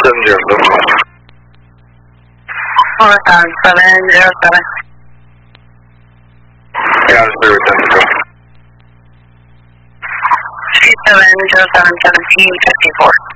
Hold on, 707. Yeah, it's 070. 3707 1754.